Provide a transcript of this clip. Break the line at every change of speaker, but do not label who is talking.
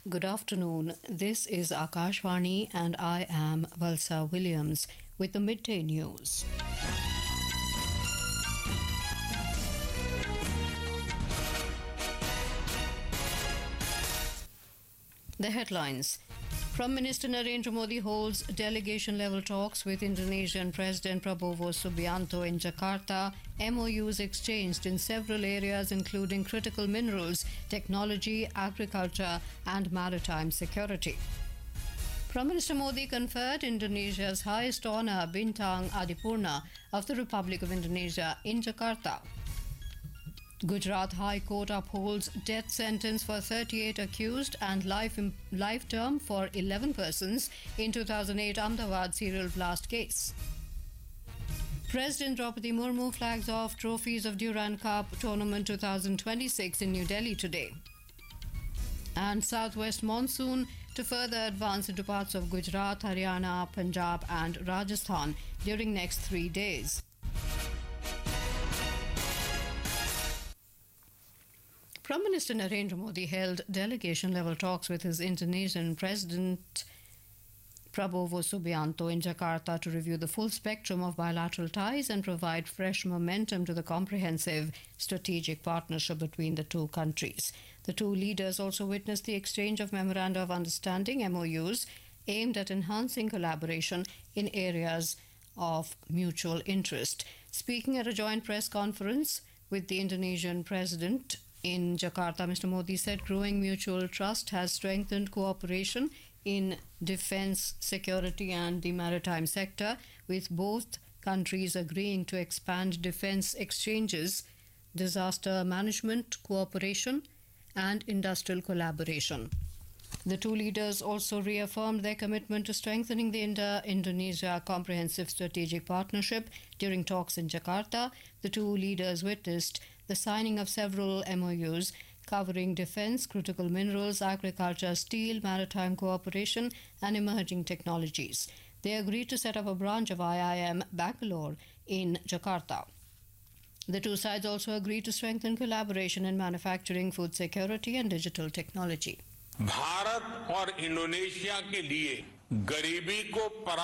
Good afternoon. This is Akashvani and I am Valsa Williams with the midday news. The headlines. Prime Minister Narendra Modi holds delegation-level talks with Indonesian President Prabowo Subianto in Jakarta. MOUs exchanged in several areas including critical minerals, technology, agriculture and maritime security. Prime Minister Modi conferred Indonesia's highest honour Bintang Adipurna of the Republic of Indonesia in Jakarta. Gujarat High Court upholds death sentence for 38 accused and life term for 11 persons in 2008 Ahmedabad serial blast case. President Draupadi Murmu flags off trophies of Durand Cup Tournament 2026 in New Delhi today. And southwest monsoon to further advance into parts of Gujarat, Haryana, Punjab and Rajasthan during next 3 days. Prime Minister Narendra Modi held delegation-level talks with his Indonesian President Prabowo Subianto in Jakarta to review the full spectrum of bilateral ties and provide fresh momentum to the comprehensive strategic partnership between the two countries. The two leaders also witnessed the exchange of Memoranda of Understanding (MOUs) aimed at enhancing collaboration in areas of mutual interest. Speaking at a joint press conference with the Indonesian President in Jakarta, Mr. Modi said growing mutual trust has strengthened cooperation in defence, security and the maritime sector, with both countries agreeing to expand defence exchanges, disaster management cooperation and industrial collaboration. The two leaders also reaffirmed their commitment to strengthening the India-Indonesia Comprehensive Strategic Partnership during talks in Jakarta. The two leaders witnessed the signing of several MOUs covering defence, critical minerals, agriculture, steel, maritime cooperation and emerging technologies. They agreed to set up a branch of IIM Bangalore in Jakarta. The two sides also agreed to strengthen collaboration in manufacturing, food security and digital technology.
Bharat और Indonesia के लिए गरीबी को